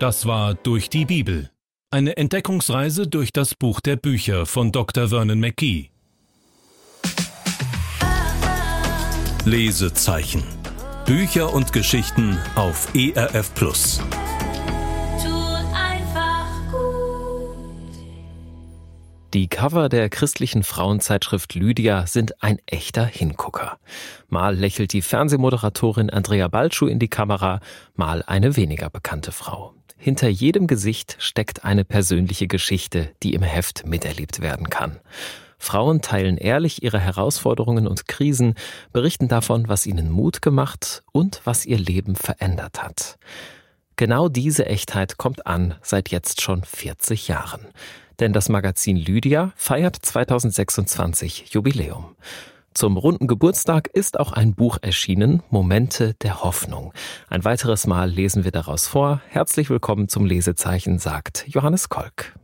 Das war Durch die Bibel. Eine Entdeckungsreise durch das Buch der Bücher von Dr. Vernon McGee. Lesezeichen. Bücher und Geschichten auf ERF+. Die Cover der christlichen Frauenzeitschrift Lydia sind ein echter Hingucker. Mal lächelt die Fernsehmoderatorin Andrea Balcsú in die Kamera, mal eine weniger bekannte Frau. Hinter jedem Gesicht steckt eine persönliche Geschichte, die im Heft miterlebt werden kann. Frauen teilen ehrlich ihre Herausforderungen und Krisen, berichten davon, was ihnen Mut gemacht und was ihr Leben verändert hat. Genau diese Echtheit kommt an seit jetzt schon 40 Jahren. Denn das Magazin Lydia feiert 2026 Jubiläum. Zum runden Geburtstag ist auch ein Buch erschienen, Momente der Hoffnung. Ein weiteres Mal lesen wir daraus vor. Herzlich willkommen zum Lesezeichen, sagt Johannes Kolk.